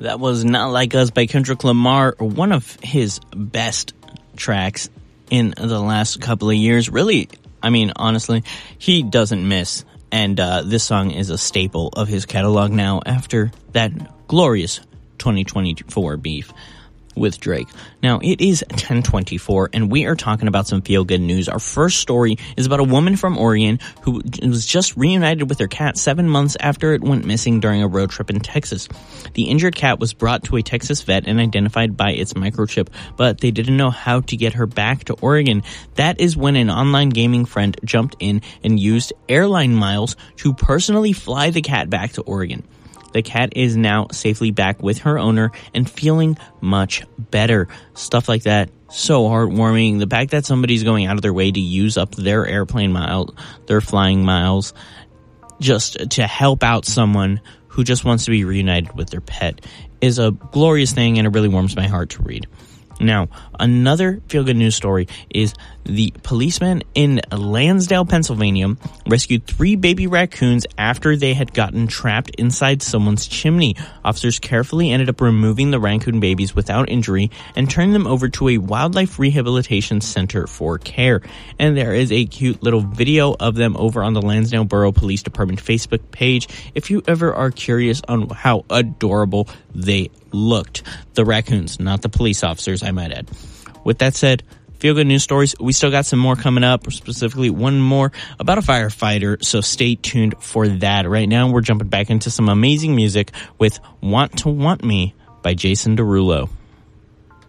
That was Not Like Us by Kendrick Lamar, one of his best tracks in the last couple of years. Really, I mean, honestly, he doesn't miss. And this song is a staple of his catalog now after that glorious 2024 beef with Drake. Now, it is 10:24, and we are talking about some feel-good news. Our first story is about a woman from Oregon who was just reunited with her cat 7 months after it went missing during a road trip in Texas. The injured cat was brought to a Texas vet and identified by its microchip, but they didn't know how to get her back to Oregon. That is when an online gaming friend jumped in and used airline miles to personally fly the cat back to Oregon. The cat is now safely back with her owner and feeling much better. Stuff like that, so heartwarming. The fact that somebody's going out of their way to use up their airplane miles, their flying miles, just to help out someone who just wants to be reunited with their pet is a glorious thing, and it really warms my heart to read. Now, another feel-good news story is the policeman in Lansdale, Pennsylvania, rescued 3 baby raccoons after they had gotten trapped inside someone's chimney. Officers carefully ended up removing the raccoon babies without injury and turned them over to a wildlife rehabilitation center for care. And there is a cute little video of them over on the Lansdale Borough Police Department Facebook page if you ever are curious on how adorable they looked. The raccoons, not the police officers, I might add. With that said, feel good news stories. We still got some more coming up, specifically one more about a firefighter, so stay tuned for that. Right now, we're jumping back into some amazing music with Want to Want Me by Jason Derulo.